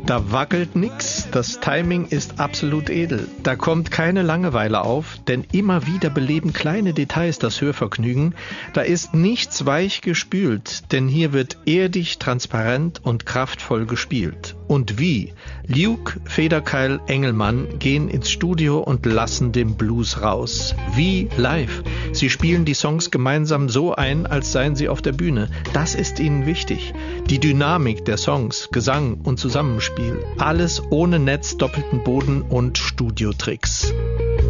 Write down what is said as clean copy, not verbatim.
Da wackelt nix, das Timing ist absolut edel. Da kommt keine Langeweile auf, denn immer wieder beleben kleine Details das Hörvergnügen. Da ist nichts weich gespült, denn hier wird erdig, transparent und kraftvoll gespielt. Und wie? Luke, Federkeil, Engelmann gehen ins Studio und lassen den Blues raus. Wie live. Sie spielen die Songs gemeinsam so ein, als seien sie auf der Bühne. Das ist ihnen wichtig. Die Dynamik der Songs, Gesang und Zusammenspiel. Alles ohne Netz, doppelten Boden und Studiotricks.